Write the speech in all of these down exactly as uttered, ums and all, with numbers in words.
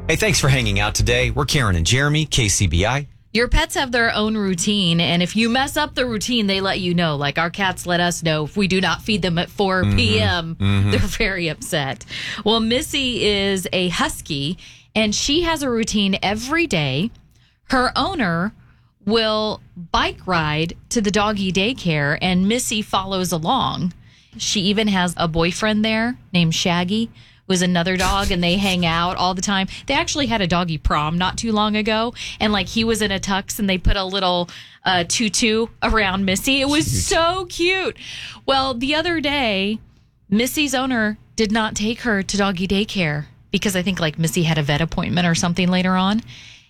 Hey, thanks for hanging out today. We're Karen and Jeremy, K C B I. Your pets have their own routine, and if you mess up the routine, they let you know. Like our cats let us know if we do not feed them at four p.m. Mm-hmm. Mm-hmm. They're very upset. Well, Missy is a husky, and she has a routine every day. Her owner will bike ride to the doggy daycare, and Missy follows along. She even has a boyfriend there named Shaggy, was another dog, and they hang out all the time. They actually had a doggy prom not too long ago, and like he was in a tux, and they put a little uh, tutu around Missy. It was cute. So cute. Well, the other day, Missy's owner did not take her to doggy daycare because I think like Missy had a vet appointment or something later on.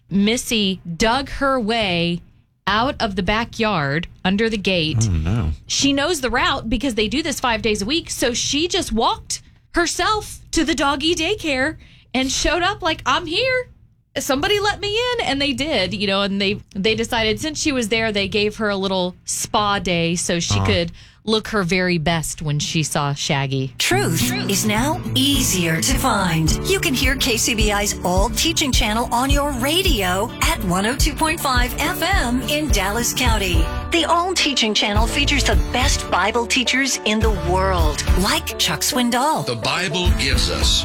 Missy dug her way out of the backyard under the gate. Oh, no. She knows the route because they do this five days a week, so she just walked herself to the doggy daycare and showed up like, I'm here. Somebody let me in. And they did, you know, and they they decided since she was there, they gave her a little spa day so she uh-huh. could look her very best when she saw Shaggy. Truth, Truth is now easier to find. You can hear K C B I's All Teaching Channel on your radio at one oh two point five F M in Dallas County. The All Teaching Channel features the best Bible teachers in the world, like Chuck Swindoll. The Bible gives us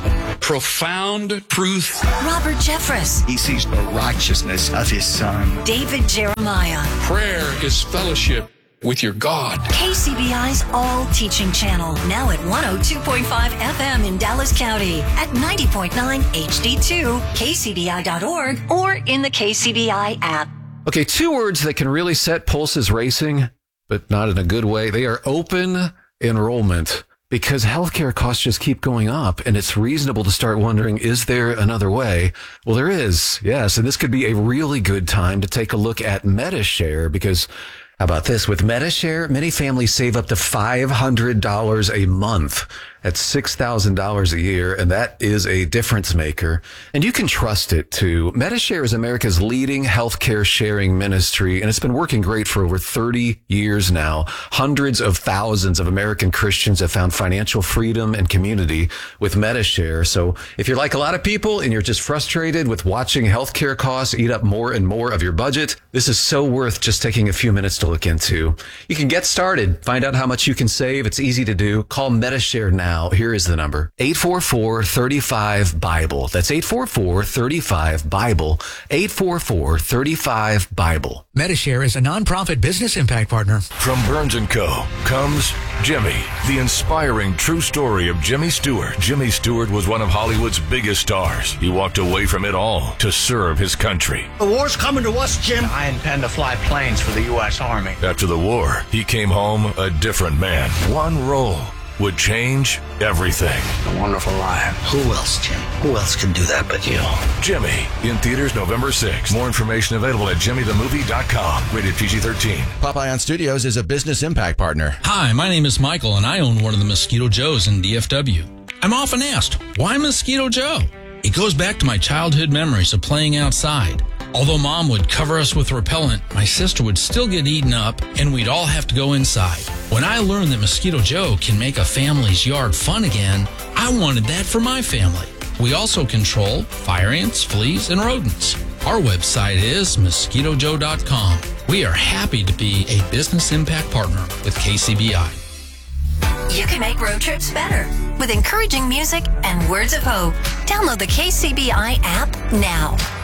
profound truth. Robert Jeffress. He sees the righteousness of his son. David Jeremiah. Prayer is fellowship with your God. K C B I's All Teaching Channel, now at one oh two point five F M in Dallas County, at ninety point nine H D two, K C B I dot org, or in the K C B I app. Okay, two words that can really set pulses racing, but not in a good way. They are open enrollment, because healthcare costs just keep going up, and it's reasonable to start wondering, is there another way? Well, there is, yes, and this could be a really good time to take a look at Medi-Share, because how about this? With Medi-Share, many families save up to five hundred dollars a month. That's six thousand dollars a year, and that is a difference maker. And you can trust it, too. Medi-Share is America's leading healthcare sharing ministry, and it's been working great for over thirty years now. Hundreds of thousands of American Christians have found financial freedom and community with Medi-Share. So if you're like a lot of people and you're just frustrated with watching healthcare costs eat up more and more of your budget, this is so worth just taking a few minutes to look into. You can get started. Find out how much you can save. It's easy to do. Call Medi-Share now. Here is the number, eight four four, three five, Bible. That's eight four four, three five, Bible, eight four four, three five, Bible. Medi-Share is a nonprofit business impact partner. From Burns and Co. comes Jimmy, the inspiring true story of Jimmy Stewart. Jimmy Stewart was one of Hollywood's biggest stars. He walked away from it all to serve his country. The war's coming to us, Jim. I intend to fly planes for the U S Army. After the war, he came home a different man. One role would change everything. A Wonderful Life. Who else, Jim? Who else can do that but you? Jimmy, in theaters November sixth. More information available at jimmy the movie dot com. Rated P G thirteen. Papillon Studios is a business impact partner. Hi, my name is Michael, and I own one of the Mosquito Joes in D F W. I'm often asked, why Mosquito Joe? It goes back to my childhood memories of playing outside. Although Mom would cover us with repellent, my sister would still get eaten up, and we'd all have to go inside. When I learned that Mosquito Joe can make a family's yard fun again, I wanted that for my family. We also control fire ants, fleas, and rodents. Our website is mosquito joe dot com. We are happy to be a business impact partner with K C B I. You can make road trips better with encouraging music and words of hope. Download the K C B I app now.